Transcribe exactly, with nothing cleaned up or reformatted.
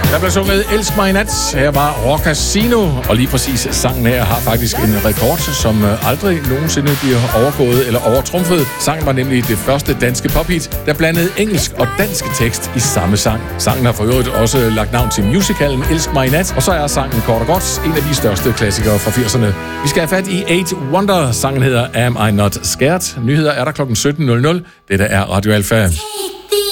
Der blev sunget Elsk mig i nat. Her var Rock Casino, og lige præcis sangen her har faktisk en rekord, som aldrig nogensinde bliver overgået eller overtrumfet. Sangen var nemlig det første danske pophit, der blandede engelsk og dansk tekst i samme sang. Sangen har for øvrigt også lagt navn til musicalen Elsk mig i nat, og så er sangen kort og godt en af de største klassikere fra firserne. Vi skal have fat i Eight Wonder. Sangen hedder Am I Not Scared. Nyheder er der klokken sytten nul nul. Dette er Radio Alfa.